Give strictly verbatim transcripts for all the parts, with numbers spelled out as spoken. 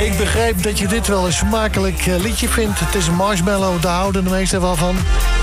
Ik begrijp dat je dit wel een smakelijk uh, liedje vindt. Het is een marshmallow, daar houden de meesten wel van.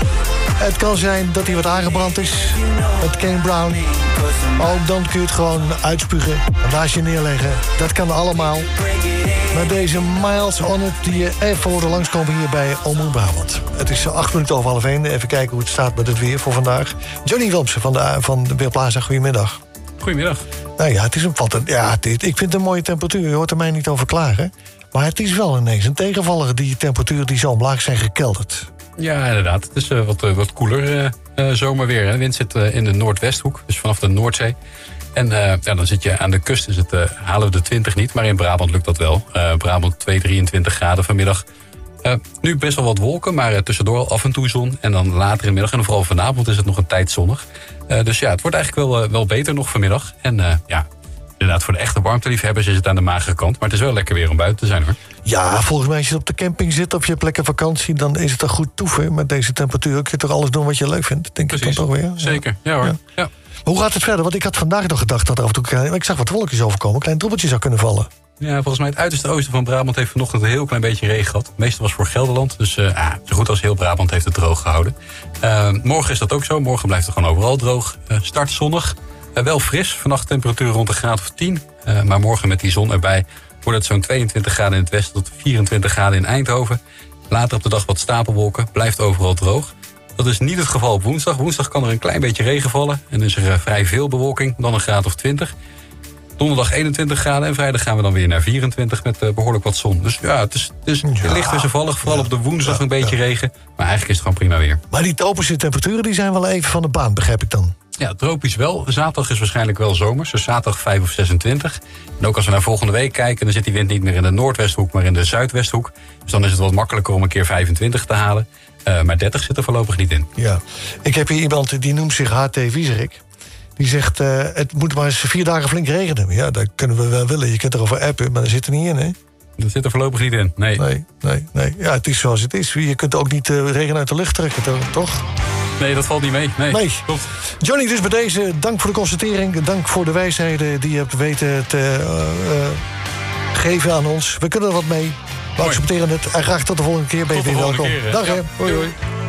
Het kan zijn dat hij wat aangebrand is met Kane Brown. Maar ook dan kun je het gewoon uitspugen en naast je neerleggen. Dat kan allemaal. Maar deze Miles on It die je even hoorde langskomen hier bij Omroep Brabant. Het is acht minuten over half één. Even kijken hoe het staat met het weer voor vandaag. Johnny Wilmsen van de, van de Weerplaza, goedemiddag. Goedemiddag. Nou ja, het is een wat. Ja, het, ik vind het een mooie temperatuur. Je hoort er mij niet over klagen. Maar het is wel ineens een tegenvaller, die temperaturen die zo omlaag zijn gekelderd. Ja, inderdaad. Het is uh, wat, uh, wat koeler uh, uh, zomerweer. Hè. De wind zit uh, in de noordwesthoek, dus vanaf de Noordzee. En uh, ja, dan zit je aan de kust, dus het, uh, halen we de twintig niet. Maar in Brabant lukt dat wel. Uh, Brabant twee, drieëntwintig graden vanmiddag. Uh, nu best wel wat wolken, maar uh, tussendoor af en toe zon. En dan later in de middag en vooral vanavond is het nog een tijd zonnig. Uh, dus ja, het wordt eigenlijk wel, uh, wel beter nog vanmiddag. En uh, ja, inderdaad, voor de echte warmteliefhebbers is het aan de magere kant. Maar het is wel lekker weer om buiten te zijn, hoor. Ja, volgens mij als je op de camping zit of je hebt lekker vakantie, dan is het een goed toeven met deze temperatuur. Kun je toch alles doen wat je leuk vindt, denk Precies. ik dan toch weer? Ja. Zeker, ja hoor. Ja. Ja. Hoe gaat het verder? Want ik had vandaag nog gedacht dat er af en toe, ik zag wat wolkjes overkomen, een klein druppeltje zou kunnen vallen. Ja, volgens mij het uiterste oosten van Brabant heeft vanochtend een heel klein beetje regen gehad. Het meeste was voor Gelderland, dus uh, ah, zo goed als heel Brabant heeft het droog gehouden. Uh, morgen is dat ook zo, morgen blijft het gewoon overal droog. Uh, start zonnig, uh, wel fris, vannacht temperatuur rond een graad of tien. Uh, maar morgen met die zon erbij wordt het zo'n tweeëntwintig graden in het westen tot vierentwintig graden in Eindhoven. Later op de dag wat stapelwolken, blijft overal droog. Dat is niet het geval op woensdag. Woensdag kan er een klein beetje regen vallen en is er uh, vrij veel bewolking, dan een graad of twintig. Donderdag eenentwintig graden en vrijdag gaan we dan weer naar vierentwintig met uh, behoorlijk wat zon. Dus ja, het, is, het, is, het ja, ligt wisselvallig. Vooral ja, op de woensdag ja, een beetje ja. regen. Maar eigenlijk is het gewoon prima weer. Maar die tropische temperaturen die zijn wel even van de baan, begrijp ik dan. Ja, tropisch wel. Zaterdag is waarschijnlijk wel zomers. Dus zaterdag vijf of zesentwintig. En ook als we naar volgende week kijken, dan zit die wind niet meer in de noordwesthoek, maar in de zuidwesthoek. Dus dan is het wat makkelijker om een keer vijfentwintig te halen. Uh, maar dertig zit er voorlopig niet in. Ja, ik heb hier iemand die noemt zich H T Wieserik. Die zegt, uh, het moet maar eens vier dagen flink regenen. Ja, dat kunnen we wel willen. Je kunt erover appen, maar dat zit er niet in, hè? Dat zit er voorlopig niet in, nee. Nee, nee, nee. Ja, het is zoals het is. Je kunt ook niet uh, regen uit de lucht trekken, toch? Nee, dat valt niet mee. Nee, nee. Klopt. Johnny, dus bij deze, dank voor de constatering. Dank voor de wijsheden die je hebt weten te uh, uh, geven aan ons. We kunnen er wat mee. We accepteren het. En graag tot de volgende keer. Ben je weer welkom. Keer, Dag, ja. hè. Hoi, hoi.